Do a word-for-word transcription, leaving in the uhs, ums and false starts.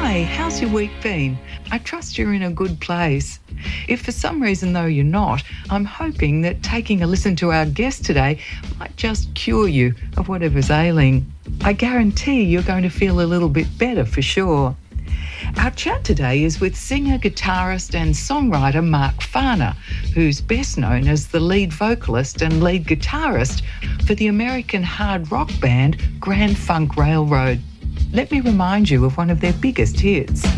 Hi, how's your week been? I trust you're in a good place. If for some reason, though, you're not, I'm hoping that taking a listen to our guest today might just cure you of whatever's ailing. I guarantee you're going to feel a little bit better for sure. Our chat today is with singer, guitarist and songwriter Mark Farner, who's best known as the lead vocalist and lead guitarist for the American hard rock band Grand Funk Railroad. Let me remind you of one of their biggest hits.